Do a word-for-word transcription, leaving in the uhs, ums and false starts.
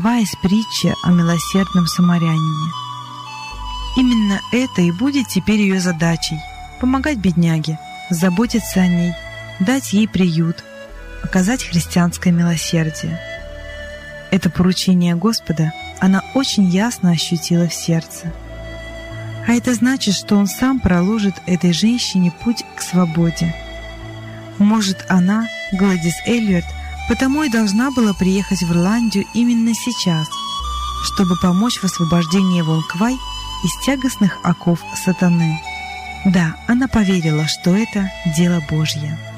из притчи о милосердном самарянине. Именно это и будет теперь ее задачей – помогать бедняге, заботиться о ней, дать ей приют, оказать христианское милосердие. Это поручение Господа она очень ясно ощутила в сердце. А это значит, что Он сам проложит этой женщине путь к свободе. Может, она, Гладис Эллиот, потому и должна была приехать в Ирландию именно сейчас, чтобы помочь в освобождении Волквай из тягостных оков сатаны. Да, она поверила, что это дело Божье.